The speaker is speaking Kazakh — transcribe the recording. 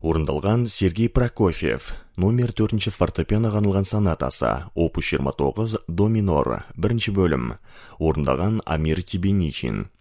Орындалған Сергей Прокофьев, номер 4 фортепианоға арналған сонатасы, опус 29 до минор, 1 бөлім. Орындаған Амир Тебеничин.